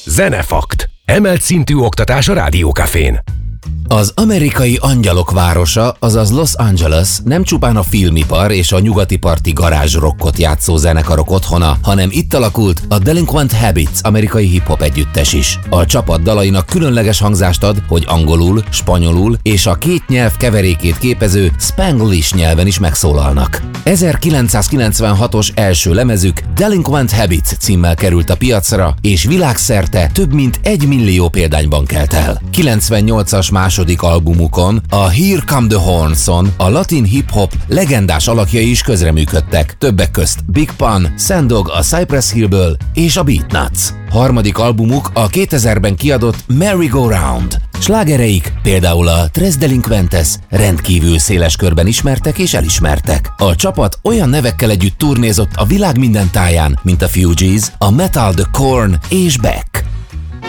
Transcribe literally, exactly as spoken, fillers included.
Zenefakt. Emelt szintű oktatás a Rádiókafén. Az amerikai angyalok városa, azaz Los Angeles nem csupán a filmipar és a nyugati parti garázsrockot játszó zenekarok otthona, hanem itt alakult a Delinquent Habits amerikai hip-hop együttes is. A csapat dalainak különleges hangzást ad, hogy angolul, spanyolul és a két nyelv keverékét képező Spanglish nyelven is megszólalnak. ezerkilencszázkilencvenhatos első lemezük Delinquent Habits címmel került a piacra, és világszerte több mint egy millió példányban kelt el. kilencvennyolcas második albumukon, a Here Come the Horns-on a latin hip-hop legendás alakjai is közreműködtek, többek közt Big Pun, Sandog a Cypress Hillből és a Beatnuts. Harmadik albumuk a kétezerben kiadott Merry Go Round. Slágereik, például a Tres Delinquentes rendkívül széles körben ismertek és elismertek. A csapat olyan nevekkel együtt turnézott a világ minden táján, mint a Fugees, a Metal the Korn és Beck.